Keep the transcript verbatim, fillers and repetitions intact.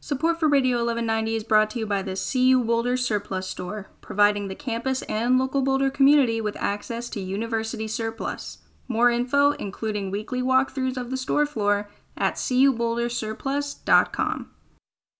Support for Radio eleven ninety is brought to you by the C U Boulder Surplus Store, providing the campus and local Boulder community with access to university surplus. More info, including weekly walkthroughs of the store floor, at c u boulder surplus dot com.